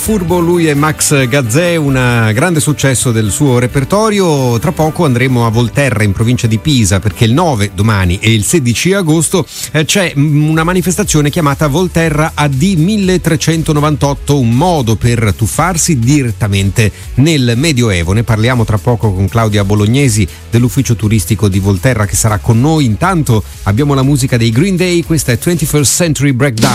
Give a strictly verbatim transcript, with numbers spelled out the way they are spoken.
Furbo, lui è Max Gazzè, un grande successo del suo repertorio. Tra poco andremo a Volterra in provincia di Pisa, perché il nove, domani, e il sedici agosto eh, c'è una manifestazione chiamata Volterra A D milletrecentonovantotto, un modo per tuffarsi direttamente nel Medioevo. Ne parliamo tra poco con Claudia Bolognesi dell'ufficio turistico di Volterra, che sarà con noi. Intanto abbiamo la musica dei Green Day, questa è twenty-first Century Breakdown.